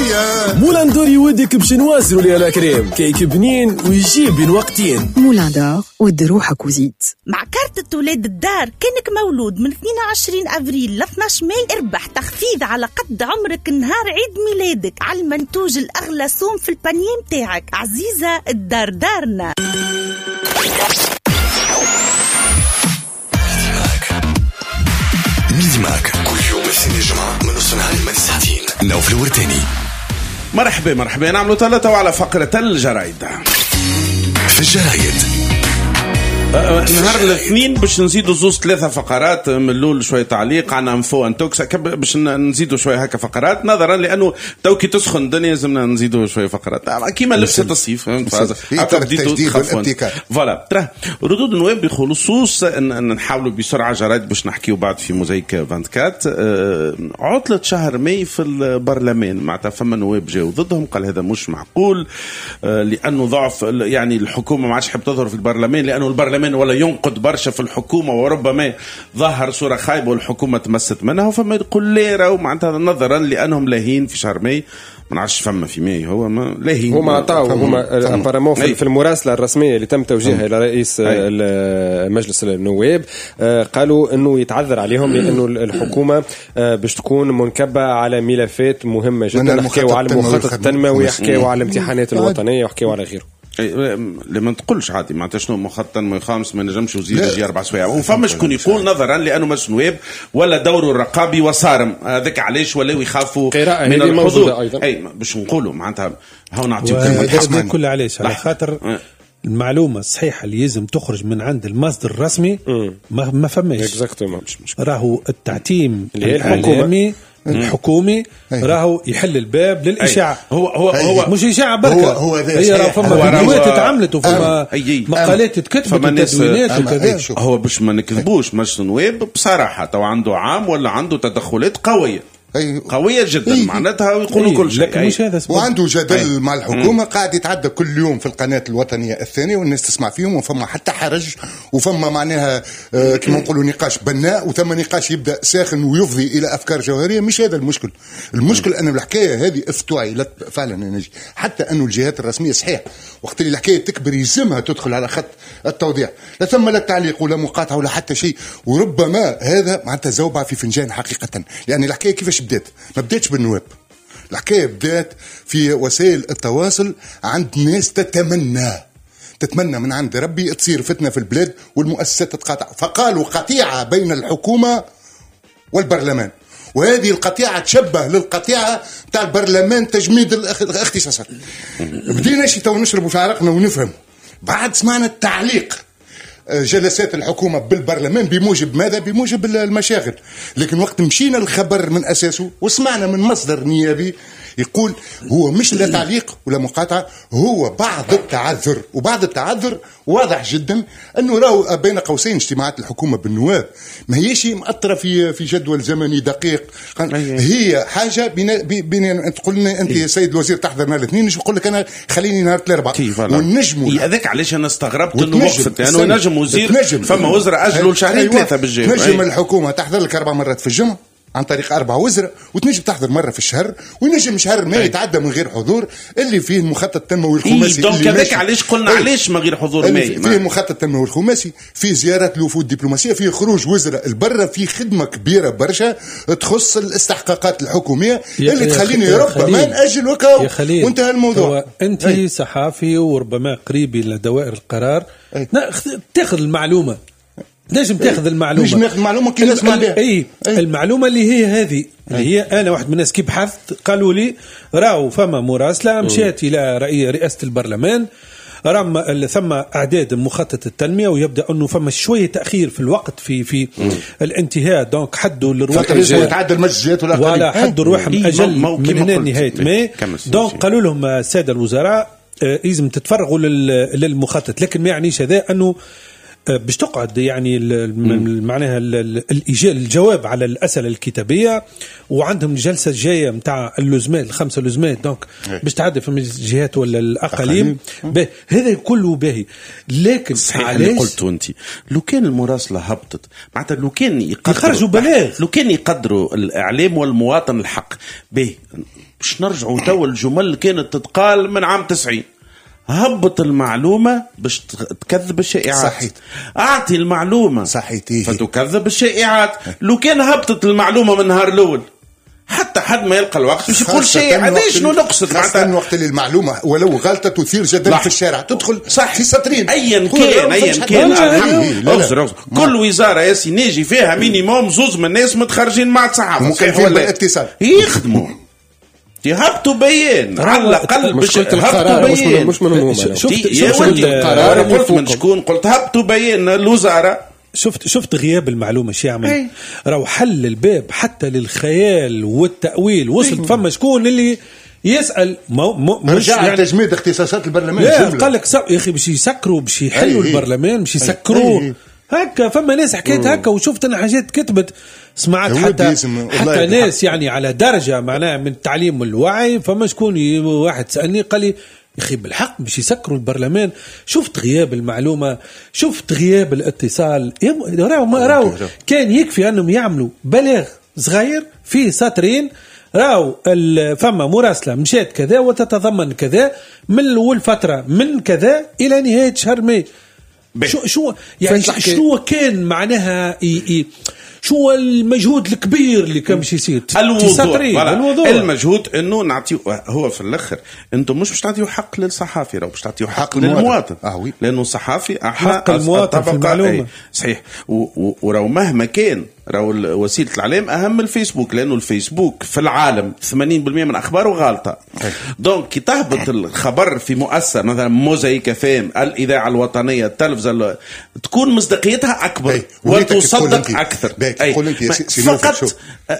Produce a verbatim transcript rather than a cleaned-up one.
الدنيا. مولان دور يودك باش نوازروا لي على كريم كيك بنين ويجيب بين وقتين. مولان دور ود روحك وزيد. مع كارتة ولاد الدار كانك مولود من اثنين وعشرين أفريل ل اثني عشر ماي اربح تخفيض على قد عمرك نهار عيد ميلادك على المنتوج الأغلى سوم في البانيه متاعك. عزيزة الدار دارنا. ميدي ماك كل يوم اثنين الجمعة من نص النهار لما ساعتين. نوف الورتاني. مرحبا مرحبا. نعملوا ثلاثة على فقرة الجرايد. في الجرايد نهار الاثنين باش نزيدوا زوز ثلاثة فقرات. من الأول شوية تعليق عن انفو انتوكس باش نزيدوا شوية هكا فقرات نظرا لأنه توكي تسخن الدنيا لازمنا نزيدوا شوية فقرات كيما لبسة الصيف. هكا بديتوا تخفون فوالا. ترى ردود النواب بخصوص ان نحاولوا بسرعة جرايد باش نحكيوا بعد في موزايك أربعة وعشرين. عطلة شهر ماي في البرلمان معناتها فما نواب جاوا ضدهم قال هذا مش معقول لأنه ضعف يعني الحكومة ما عادش حب تظهر في البرلمان لأنه البرلمان ولا ينقد برشا في الحكومة وربما ظهر صورة خايبة والحكومة تمست منها. وفما يقول لي راهو معناتها نظرا لأنهم لاهين في شهر ماي ما نعرفش فما في ماي هو ما لاهين هما عطاو هما ابارامون في, في المراسلة الرسمية اللي تم توجيهها إلى رئيس مجلس النواب قالوا إنه يتعذر عليهم لأنه الحكومة باش تكون منكبة على ملفات مهمة جدا. حكيوا على المخطط التنموي يحكيوا على الامتحانات الوطنية ويحكيوا على غيره. لما تقولش عادي معناتها شنو مخطط ما خامس ما نجمش وزير يجي أربع سوايع وفما شكون يقول نظرا لأنه مش نواب ولا دوره الرقابي وصارم هذاك علاش ولاو يخافوا من الحضور. أي باش نقولوا معناتها هاو نعطيو كلمة كل علاش على خاطر المعلومة الصحيحة اللي يلزم تخرج من عند المصدر الرسمي ما ما فماش. راهو التعتيم الإعلامي الحكومي راهو يحل الباب للإشاعة. هو هو هو مش إشاعة بركة. هو هي راه فما فيديوهات اتعملت وفما مقالات تكتبت وتدوينات وكذا. هو باش ما نكذبوش مش نواب بصراحة تو عنده عام ولا عنده تدخلات قوية أيه. قوية جدا أيه. معناتها يقولوا أيه. كل شيء لكن مش هذا وعنده جدل أيه. مع الحكومة قاعد يتعدى كل يوم في القناة الوطنية الثانية والناس تسمع فيهم وفما حتى حرج وفما معناها آه كما نقولوا نقاش بناء وثم نقاش يبدأ ساخن ويفضي إلى أفكار جوهرية. مش هذا المشكل. المشكل أن الحكاية هذه افتعلت فعلا نجي حتى أنه الجهات الرسمية صحيح وقت اللي الحكاية تكبر يلزمها تدخل على خط التوضيح. لا ثم لا تعليق ولا مقاطعة ولا حتى شيء. وربما هذا معناتها زوبعة في فنجان حقيقة. يعني الحكاية كيفاش بدأت؟ ما بدأتش بالنواب. الحكاية بدأت في وسائل التواصل عند ناس تتمنى تتمنى من عند ربي تصير فتنة في البلاد والمؤسسات تتقاطع. فقالوا قطيعة بين الحكومة والبرلمان وهذه القطيعة تشبه للقطيعة تاع البرلمان تجميد الاختصاصات. بدينا شي تو نشربوا في عرقنا ونفهم. بعد سمعنا التعليق جلسات الحكومة بالبرلمان بموجب ماذا؟ بموجب المشاغل. لكن وقت مشينا الخبر من أساسه وسمعنا من مصدر نيابي يقول هو مش لا تعليق ولا مقاطعة هو بعض التعذر. وبعض التعذر واضح جدا أنه راهو بين قوسين اجتماعات الحكومة بالنواب ما هيش مأطرة في في جدول زمني دقيق. هي حاجة بين بين تقول لنا أنت يا سيد الوزير تحضر نهار الاثنين مش بقول لك أنا خليني نهار الأربعاء ونجموا هذاك علاش أنا استغربت إنه وقفت لأنه يعني نجم وزير فما وزراء أجلوا شهرين ثلاثة بالجاي. نجم الحكومة تحضر لك أربع مرات في الجمعة عن طريق أربع وزراء وتنجم تحضر مرة في الشهر ونجم شهر ما يتعدى من غير حضور اللي فيه المخطط التنموي الخماسي. إيه دونك علاش قلنا علاش من غير حضور ماي فيه المخطط التنموي الخماسي فيه زيارات الوفود الدبلوماسية فيه خروج وزراء البرة فيه خدمة كبيرة برشا تخص الاستحقاقات الحكومية اللي تخليني ربما نأجل وكاو وانتهى الموضوع. أنت أي. صحافي وربما قريب إلى دوائر القرار تأخذ المعلومة لازم تاخذ المعلومه مش ناخذ المعلومه كي نسمع بها. اي المعلومه اللي هي هذه اللي هي انا واحد من الناس كي بحثت قالوا لي راهو فما مراسله مشات الى رئاسه البرلمان رغم ثم اعداد مخطط التنميه ويبدا انه فما شويه تاخير في الوقت في في مم. الانتهاء دونك حدوا الروح تعدى المسجات ولا ولا حدوا روحهم اجل من هنا نهايه ماي. دونك قالوا لهم الساده الوزراء لازم تتفرغوا للمخطط. لكن ما يعنيش هذا انه باش تقعد يعني معناها الجواب على الأسئلة الكتابية، وعندهم الجلسة الجاية متاع اللزمات الخمسة لزمات دونك باش تعدي في الجهات ولا الأقاليم. هذا كله باهي، لكن صحيح اللي قلت أنت لو كان المراسلة هبطت معناتها لو كان يخرجوا بلاغ، لو كان يقدروا الإعلام والمواطن الحق باهي باش نرجعوا تو الجمل كانت تتقال من عام تسعين. هبط المعلومة باش تكذب الشائعات، صحيح. أعطي المعلومة صحيح فتكذب الشائعات. لو كان هبطت المعلومة من نهار الأول حتى حد ما يلقى الوقت باش يقول شيء. هذا شنو نقصد معناتها وقت اللي المعلومة ولو غلطة تثير جدل في الشارع تدخل صح في سطرين ايا كان ايا كان كل وزارة ياسي نيجي فيها مينيموم زوز من الناس متخرجين مع الصحافة ممكن ولا اتصال يخدموا يهبطوا بيان على الأقل باش يهبطوا بيان. مش منهم هم. شفت القرار قلت من شكون قلت هبطوا بيان الوزارة. شفت شفت غياب المعلومة شو يعمل؟ راهو حل الباب حتى للخيال والتأويل. وصلت فما شكون اللي يسأل مو مو رجع يعني تجميد اختصاصات البرلمان. لا قال لك يا اخي باش يسكروا باش يحلوا البرلمان باش يسكروه هكا. فما ناس حكيت هكا وشفت انا حاجات كتبت سمعت حتى حتى ناس يعني على درجة معناها من التعليم والوعي. فما شكون واحد سألني قال لي يخي بالحق باش يسكروا البرلمان. شفت غياب المعلومة، شفت غياب الاتصال. راهو راهو كان يكفي انهم يعملوا بلاغ صغير فيه سطرين راو فما مراسلة مشات كذا وتتضمن كذا من الأول فترة من كذا إلى نهاية شهر ماي. شو شو يعني شنو كان معناها إي إي شو المجهود الكبير اللي كان باش يصير؟ الوضوح. الوضوح المجهود انه نعطيو هو في الاخر انتم مش باش تعطيو حق للصحافي، راهو باش تعطيو حق, حق للمواطن. آه لانه الصحافي حق المواطن في المعلومة. صحيح. وراو مهما كان راهو وسيلة الإعلام أهم من الفيسبوك، لأنه الفيسبوك في العالم ثمانين بالمئة من أخباره غلطة. دونك كي تهبط الخبر في مؤسسة مثلا موزايك فام الإذاعة الوطنية التلفزة تكون مصداقيتها أكبر وتصدق أكثر. فقط